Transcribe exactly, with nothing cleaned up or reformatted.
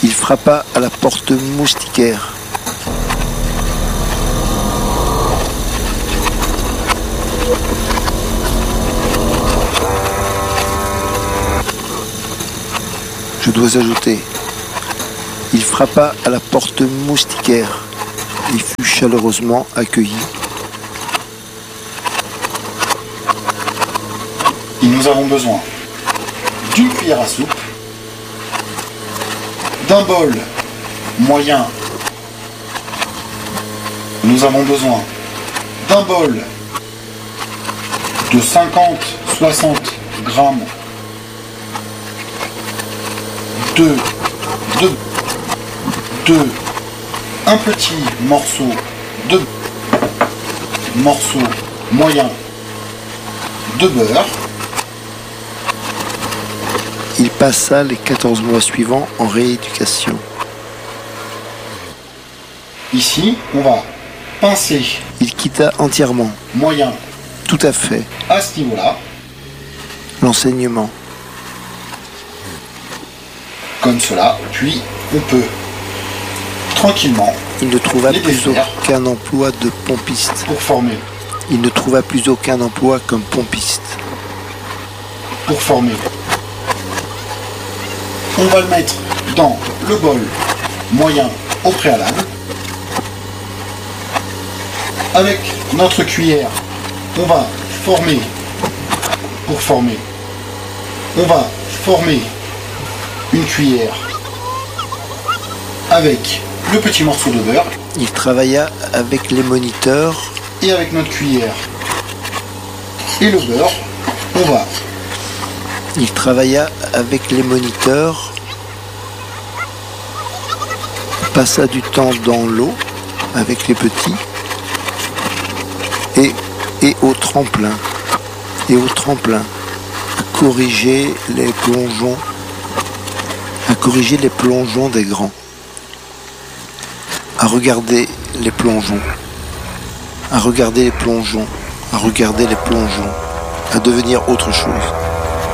Il frappa à la porte moustiquaire. Je dois ajouter, il frappa à la porte moustiquaire. Il fut chaleureusement accueilli. Et nous avons besoin d'une cuillère à soupe, d'un bol moyen. Nous avons besoin d'un bol de cinquante à soixante grammes de, de, de un petit morceau de morceau moyen de beurre. Il passa les quatorze mois suivants en rééducation. Ici, on va pincer. Il quitta entièrement, Moyen. tout à fait, À ce niveau-là, l'enseignement. comme cela, puis on peut tranquillement Il ne trouva les plus défaire aucun emploi de pompiste. pour former, Il ne trouva plus aucun emploi comme pompiste. pour former. On va le mettre dans le bol moyen au préalable. Avec notre cuillère, on va former, pour former, on va former une cuillère avec le petit morceau de beurre Il travailla avec les moniteurs. et avec notre cuillère et le beurre, on va Il travailla avec les moniteurs. Passa du temps dans l'eau avec les petits. Et, et au tremplin. Et au tremplin. À corriger les plongeons. À corriger les plongeons des grands. À regarder les plongeons. À regarder les plongeons. À regarder les plongeons. À devenir autre chose.